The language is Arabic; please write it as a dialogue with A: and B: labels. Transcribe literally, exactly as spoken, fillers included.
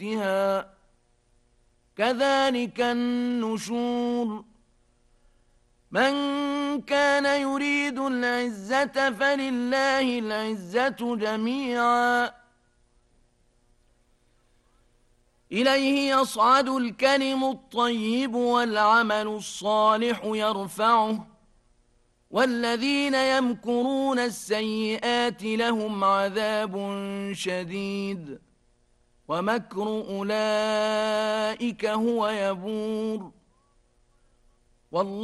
A: أختها كذلك النشور من كان يريد العزة فلله العزة جميعا إليه يصعد الكلم الطيب والعمل الصالح يرفعه والذين يمكرون السيئات لهم عذاب شديد ومكر أولئك هو يبور والله